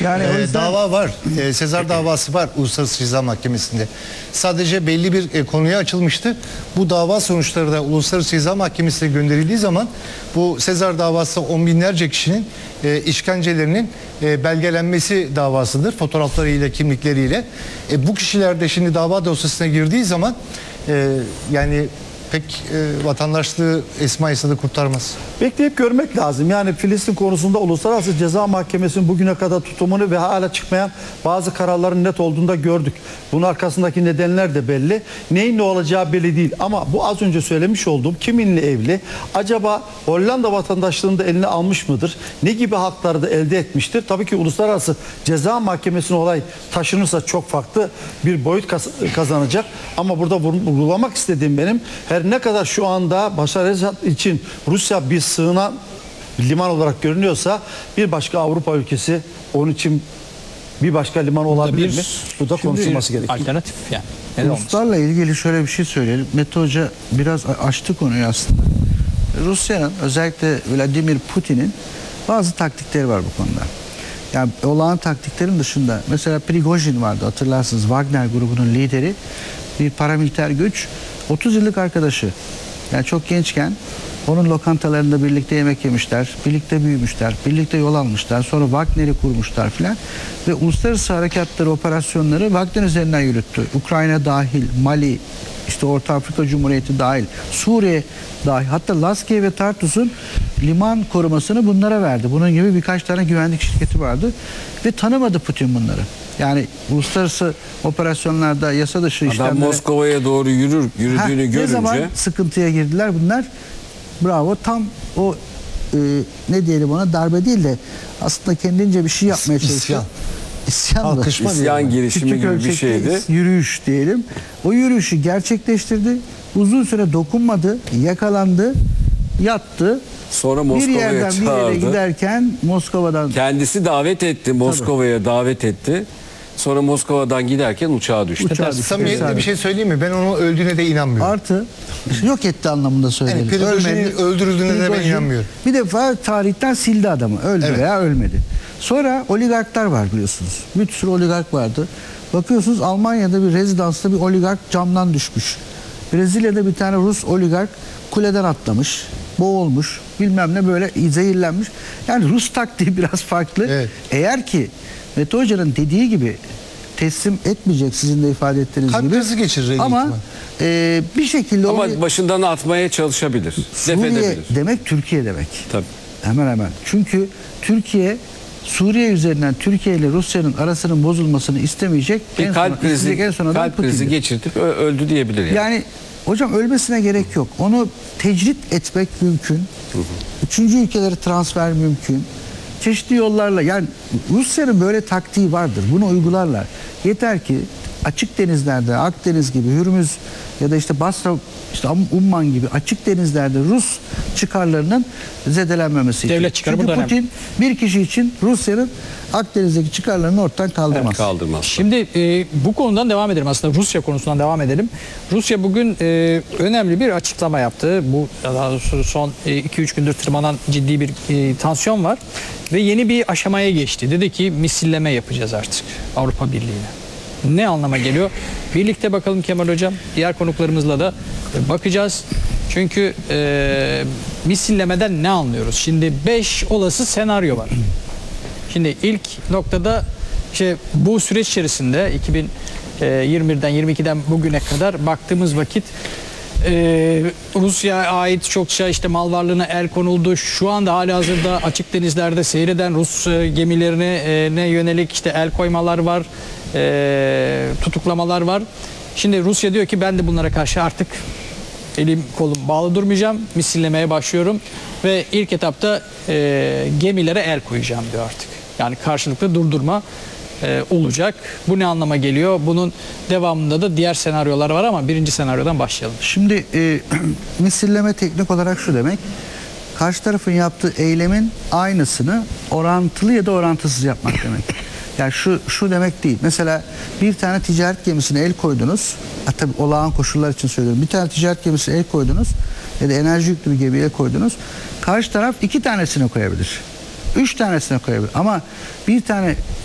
Yani o yüzden Dava var. Sezar davası var Uluslararası Ceza Mahkemesi'nde. Sadece belli bir konuya açılmıştı. Bu dava sonuçları da Uluslararası Ceza Mahkemesi'ne gönderildiği zaman bu Sezar davası on binlerce kişinin işkencelerinin belgelenmesi davasıdır. Fotoğraflarıyla, kimlikleriyle. Bu kişiler de şimdi dava dosyasına girdiği zaman yani pek vatandaşlığı Esma Esad'ı kurtarmaz. bekleyip görmek lazım. Yani Filistin konusunda Uluslararası Ceza Mahkemesi'nin bugüne kadar tutumunu ve hala çıkmayan bazı kararların net olduğunu da gördük. Bunun arkasındaki nedenler de belli. Neyin ne olacağı belli değil. Ama bu az önce söylemiş olduğum kiminle evli? Acaba Hollanda vatandaşlığını da eline almış mıdır? Ne gibi hakları da elde etmiştir? Tabii ki Uluslararası Ceza Mahkemesi'ne olay taşınırsa çok farklı bir boyut kazanacak. Ama burada vurgulamak istediğim benim, her ne kadar şu anda Başar Esad için Rusya bir sığınan liman olarak görünüyorsa, bir başka Avrupa ülkesi onun için bir başka liman olabilir mi? Bu da konuşulması gerekiyor. Alternatif yani. Neden olmasın? Ruslarla ilgili şöyle bir şey söyleyelim. Mete Hoca biraz açtı konuyu aslında. Rusya'nın, özellikle Vladimir Putin'in bazı taktikleri var bu konuda. Yani olağan taktiklerin dışında mesela Prigojin vardı, hatırlarsınız, Wagner grubunun lideri, bir paramiliter güç, 30 yıllık arkadaşı. Yani çok gençken onun lokantalarında birlikte yemek yemişler, birlikte büyümüşler, birlikte yol almışlar, sonra Wagner'i kurmuşlar filan ve uluslararası harekatları, operasyonları Wagner üzerinden yürüttü. Ukrayna dahil, Mali, işte Orta Afrika Cumhuriyeti dahil, Suriye dahil, hatta Laskiye ve Tartus'un liman korumasını bunlara verdi. Bunun gibi birkaç tane güvenlik şirketi vardı ve tanımadı Putin bunları. Yani uluslararası operasyonlarda yasa dışı işlemlere... Adam Moskova'ya doğru yürüdüğünü görünce... Ne zaman sıkıntıya girdiler bunlar? Bravo, tam o ne diyelim ona, darbe değil de aslında kendince bir şey yapmaya çalışıyor. İsyan mı? İsyan girişimi Küçük gibi bir ölçekli şeydi. yürüyüş diyelim. O yürüyüşü gerçekleştirdi. Uzun süre dokunmadı, yakalandı, yattı. Sonra Bir Moskova'ya yerden bir yere çağırdı. giderken Moskova'dan... Kendisi davet etti, Moskova'ya davet etti. Sonra Moskova'dan giderken uçağa düştü. Uçağa düştü. Samimiyetle bir şey söyleyeyim mi? Ben onun öldüğüne de inanmıyorum. Artı yok etti anlamında söyleyelim. Yani Prigojin'in öldürüldüğüne de ben Prigojin inanmıyorum. bir defa tarihten sildi adamı. Öldü Evet. veya ölmedi. Sonra oligarklar var biliyorsunuz. Bir sürü oligark vardı. Bakıyorsunuz Almanya'da bir rezidansta bir oligark camdan düşmüş. Brezilya'da bir tane Rus oligark kuleden atlamış. Boğulmuş. Bilmem ne, böyle zehirlenmiş. Yani Rus taktiği biraz farklı. Evet. Eğer ki Mete Hoca'nın dediği gibi teslim etmeyecek, sizin de ifade ettiğiniz Kalp gibi. krizi geçirir Ama bir şekilde Ama başından atmaya çalışabilir. Def Suriye edebilir. demek Türkiye demek. Tabii. Hemen hemen. Çünkü Türkiye Suriye üzerinden Türkiye ile Rusya'nın arasının bozulmasını istemeyecek. Bir kalp krizi, en son adam kalp krizi Putin'dir. geçirtip öldü diyebilir yani. Yani hocam ölmesine gerek yok. Onu tecrit etmek mümkün. Üçüncü ülkelere transfer mümkün. Çeşitli yollarla, yani Rusya'nın böyle taktiği vardır. Bunu uygularlar. Yeter ki açık denizlerde, Akdeniz gibi, Hürmüz ya da işte Basra, işte Umman gibi açık denizlerde Rus çıkarlarının zedelenmemesi için. Devlet çıkarı Çünkü burada Putin bir kişi için Rusya'nın Akdeniz'deki çıkarlarını ortadan kaldırmaz. Evet, kaldırmaz. Şimdi bu konudan devam edelim, aslında Rusya konusundan devam edelim. Rusya bugün önemli bir açıklama yaptı. Bu daha doğrusu son 2-3 gündür tırmanan ciddi bir tansiyon var. Ve yeni bir aşamaya geçti. Dedi ki misilleme yapacağız artık Avrupa Birliği'ne. Ne anlama geliyor? Birlikte bakalım Kemal Hocam. Diğer konuklarımızla da bakacağız. Çünkü misillemeden ne anlıyoruz? Şimdi 5 olası senaryo var. Şimdi ilk noktada işte bu süreç içerisinde 2021'den 22'den bugüne kadar baktığımız vakit Rusya'ya ait çokça işte mal varlığına el konuldu. Şu anda halihazırda açık denizlerde seyreden Rus gemilerine yönelik işte el koymalar var, tutuklamalar var. Şimdi Rusya diyor ki ben de bunlara karşı artık elim kolum bağlı durmayacağım, misillemeye başlıyorum ve ilk etapta gemilere el koyacağım diyor artık. Yani karşılıklı durdurma olacak. Bu ne anlama geliyor? Bunun devamında da diğer senaryolar var ama birinci senaryodan başlayalım. Şimdi misilleme teknik olarak şu demek: karşı tarafın yaptığı eylemin aynısını orantılı ya da orantısız yapmak demek. Yani şu demek değil. Mesela bir tane ticaret gemisine el koydunuz. Tabii olağan koşullar için söylüyorum. Bir tane ticaret gemisine el koydunuz ya da enerji yüklü bir gemiye el koydunuz. Karşı taraf 2 tanesine koyabilir. 3 tanesine koyabilir. Ama bir tane